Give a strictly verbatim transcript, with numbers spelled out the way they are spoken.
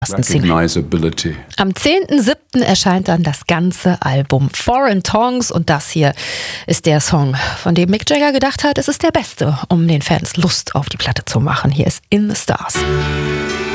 Recognizability. Am zehnten siebten erscheint dann das ganze Album Foreign Tongues und das hier ist der Song, von dem Mick Jagger gedacht hat, es ist der beste, um den Fans Lust auf die Platte zu machen. Hier ist In the Stars.